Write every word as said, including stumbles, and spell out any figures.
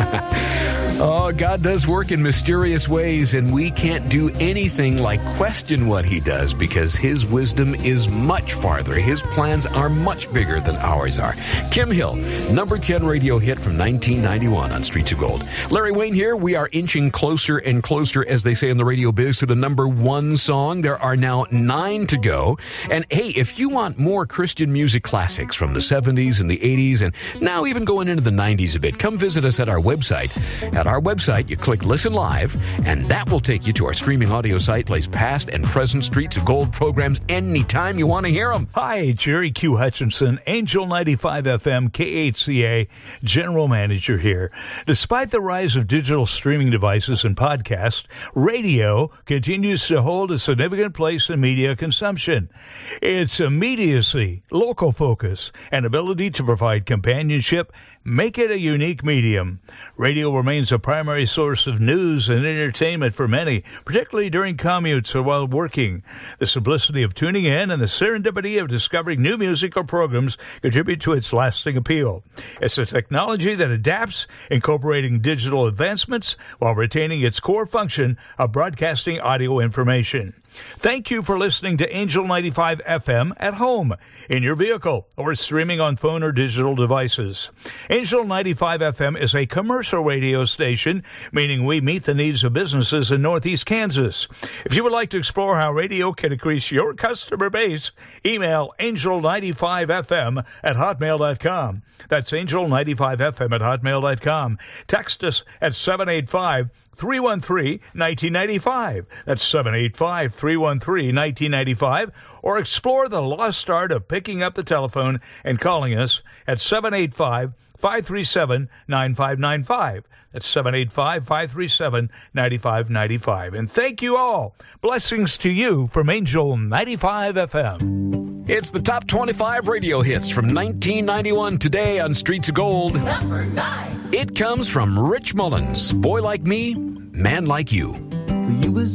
Oh, God does work in mysterious ways, and we can't do anything like question what he does because his wisdom is much farther. His plans are much bigger than ours are. Kim Hill, number ten radio hit from nineteen ninety-one on Streets of Gold. Larry Wayne here. We are inching closer and closer, as they say in the radio biz, to the number one song. There are now nine to go. And hey, if you want more Christian music classics from the seventies and the eighties, and now even going into the nineties a bit, come visit us at our website. At our website, you click Listen Live, and that will take you to our streaming audio site, plays past and present Streets of Gold programs anytime you want to hear them. Hi, Jerry Q. Hutchinson, Angel ninety-five F M, K H C A, General Manager here. Despite the rise of digital streaming devices and podcasts, radio continues to hold a significant place in media consumption. Its immediacy, local focus, and ability to provide companionship make it a unique medium. Radio remains a primary source of news and entertainment for many, particularly during commutes or while working. The simplicity of tuning in and the serendipity of discovering new music or programs contribute to its lasting appeal. It's a technology that adapts, incorporating digital advancements while retaining its core function of broadcasting audio information. Thank you for listening to Angel ninety-five F M at home, in your vehicle, or streaming on phone or digital devices. Angel ninety-five F M is a commercial radio station, meaning we meet the needs of businesses in Northeast Kansas. If you would like to explore how radio can increase your customer base, email angel ninety-five F M at hotmail dot com. That's angel ninety-five F M at hotmail dot com. Text us at seven eight five, three one three, one nine nine five. That's seven eight five, three one three, one nine nine five. Or explore the lost art of picking up the telephone and calling us at seven eight five, five three seven, nine five nine five. That's seven eight five, five three seven, nine five nine five. And thank you all. Blessings to you from Angel ninety-five F M. It's the top twenty-five radio hits from nineteen ninety-one today on Streets of Gold. Number nine. It comes from Rich Mullins. Boy Like Me, Man Like You. You was